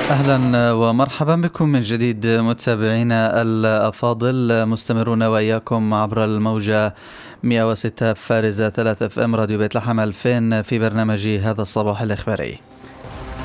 أهلا ومرحبا بكم من جديد متابعينا الأفاضل، مستمرون وإياكم عبر الموجة 106 فارزة 3 FM راديو بيت لحم 2000 في برنامج هذا الصباح الإخباري.